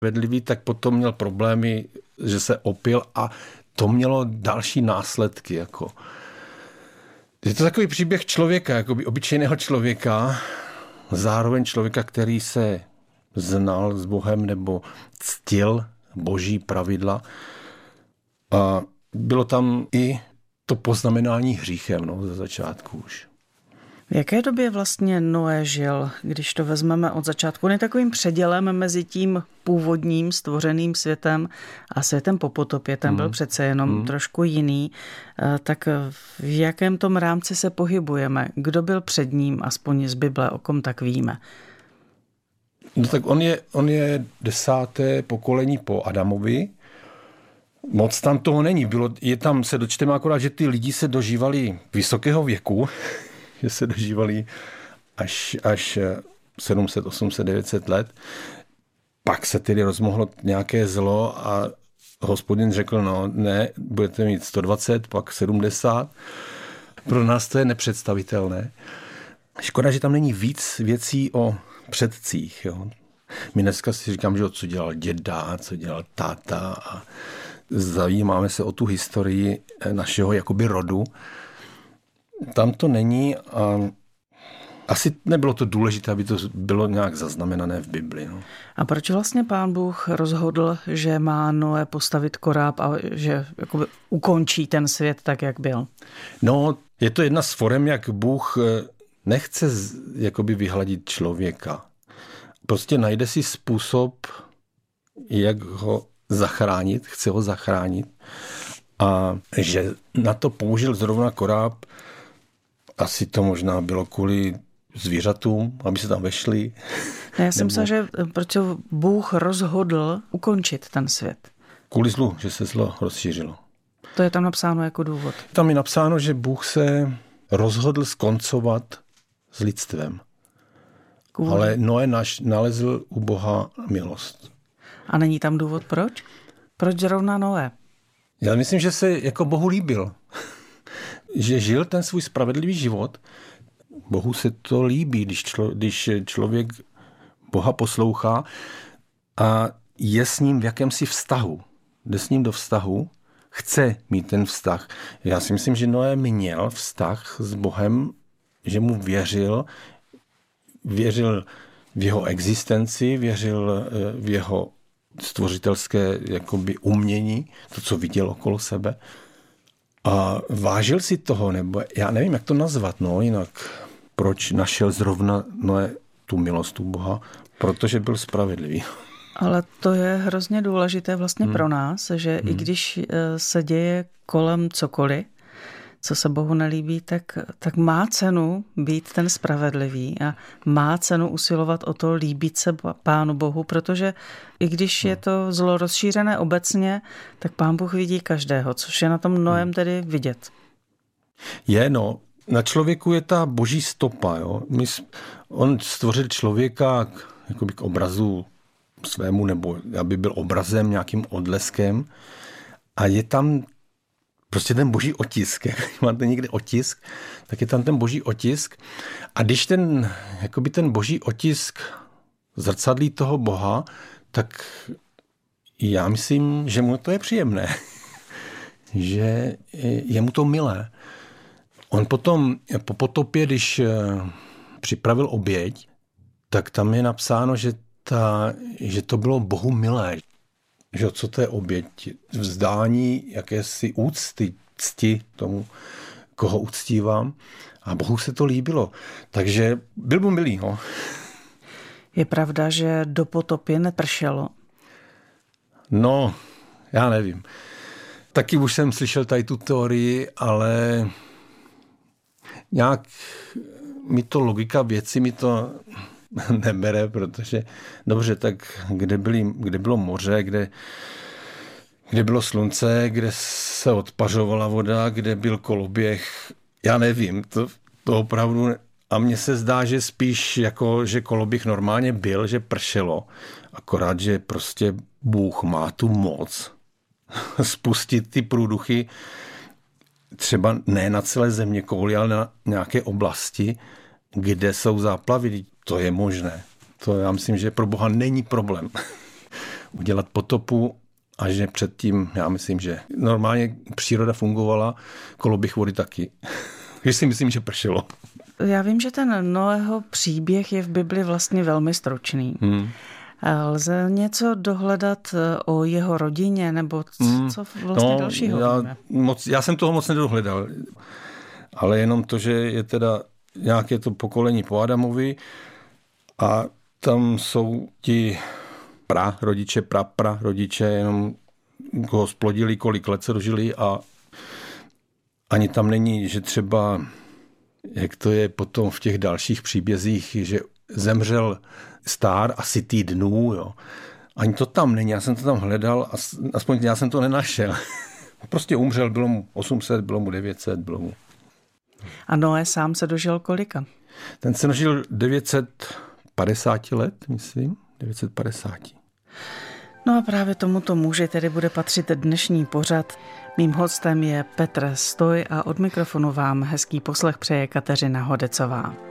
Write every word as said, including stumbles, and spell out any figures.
vedlivý, tak potom měl problémy, že se opil a to mělo další následky. Jako. Je to takový příběh člověka, jakoby obyčejného člověka, zároveň člověka, který se znal s Bohem nebo ctil boží pravidla. A bylo tam i to poznamenání hříchem, no, ze začátku už. V jaké době vlastně Noé žil, když to vezmeme od začátku? On je takovým předělem mezi tím původním stvořeným světem a světem po potopě. Ten byl mm. přece jenom mm. trošku jiný. Tak v jakém tom rámci se pohybujeme? Kdo byl před ním, aspoň z Bible, o kom tak víme? No tak on je, on je desáté pokolení po Adamovi. Moc tam toho není. Bylo, je tam, se dočteme akorát, že ty lidi se dožívali vysokého věku, že se dožívali až, až sedm set, osm set, devět set let. Pak se tedy rozmohlo nějaké zlo a Hospodin řekl, no ne, budete mít sto dvacet, pak sedmdesát. Pro nás to je nepředstavitelné. Škoda, že tam není víc věcí o předcích. Jo. My dneska si říkám, že co dělal děda, co dělal táta a zajímáme se o tu historii našeho jakoby rodu. Tam to není a asi nebylo to důležité, aby to bylo nějak zaznamenané v Bibli. No. A proč vlastně Pán Bůh rozhodl, že má Noé postavit koráb a že jakoby ukončí ten svět tak, jak byl? No, je to jedna z forem, jak Bůh nechce jakoby vyhladit člověka. Prostě najde si způsob, jak ho zachránit, chce ho zachránit. A že na to použil zrovna koráb, asi to možná bylo kvůli zvířatům, aby se tam vešli. Já jsem myslela, že proč Bůh rozhodl ukončit ten svět. Kvůli zlu, že se zlo rozšířilo. To je tam napsáno jako důvod. Tam je napsáno, že Bůh se rozhodl skoncovat s lidstvem. Kvůli. Ale Noé naš nalezl u Boha milost. A není tam důvod proč? Proč zrovna Noé? Já myslím, že se jako Bohu líbil. Že žil ten svůj spravedlivý život. Bohu se to líbí, když, člo, když člověk Boha poslouchá a je s ním v jakémsi vztahu. Jde s ním do vztahu, chce mít ten vztah. Já si myslím, že Noé měl vztah s Bohem, že mu věřil, věřil v jeho existenci, věřil v jeho stvořitelské jakoby umění, to, co viděl okolo sebe. A vážil si toho, nebo já nevím, jak to nazvat, no jinak. Proč našel zrovna Noé tu milost u Boha? Protože byl spravedlivý. Ale to je hrozně důležité vlastně hmm. pro nás, že hmm. i když se děje kolem cokoliv, co se Bohu nelíbí, tak, tak má cenu být ten spravedlivý a má cenu usilovat o to líbit se Pánu Bohu, protože i když je to zlo rozšířené obecně, tak Pán Bůh vidí každého, což je na tom Noém tedy vidět. Je, no. Na člověku je ta boží stopa. Jo. My, on stvořil člověka k, jakoby k obrazu svému, nebo aby byl obrazem, nějakým odleskem. A je tam prostě ten boží otisk. Jak máte někde otisk, tak je tam ten boží otisk. A když ten, jakoby ten boží otisk zrcadlí toho Boha, tak já myslím, že mu to je příjemné. Že je mu to milé. On potom po potopě, když připravil oběť, tak tam je napsáno, že, ta, že to bylo Bohu milé. Že co to je oběť? Vzdání jakési úcty, cti tomu, koho uctívám. A Bohu se to líbilo. Takže byl mu milý. No. Je pravda, že do potopy nepršelo? No, já nevím. Taky už jsem slyšel tady tu teorii, ale nějak mi to logika věci mi to nebere, protože dobře, tak kde, byly, kde bylo moře, kde, kde bylo slunce, kde se odpařovala voda, kde byl koloběh, já nevím, to, to opravdu, a mně se zdá, že spíš jako, že koloběh normálně byl, že pršelo, akorát, že prostě Bůh má tu moc spustit ty průduchy třeba ne na celé země kouli, ale na nějaké oblasti, kde jsou záplavy. To je možné. To já myslím, že pro Boha není problém. udělat potopu a že předtím, já myslím, že normálně příroda fungovala, koloběh vody taky. Když si myslím, že pršelo. Já vím, že ten Noého příběh je v Bibli vlastně velmi stručný. Hmm. Lze něco dohledat o jeho rodině, nebo co, hmm. co vlastně no, dalšího já, víme? Moc, já jsem toho moc nedohledal, ale jenom to, že je teda nějaké to pokolení po Adamovi a tam jsou ti pra rodiče, pra pra rodiče, jenom koho splodili, kolik let se dožili a ani tam není, že třeba, jak to je potom v těch dalších příbězích, že zemřel stár a sytý dnů, jo. Ani to tam není, já jsem to tam hledal a aspoň já jsem to nenašel. Prostě umřel, bylo mu osm set, bylo mu devět set, bylo mu. A Noé sám se dožil kolika? Ten se dožil devět set padesát let, myslím, devět set padesát. No a právě tomuto muži tedy bude patřit dnešní pořad. Mým hostem je Petr Stoj a od mikrofonu vám hezký poslech přeje Kateřina Hodecová.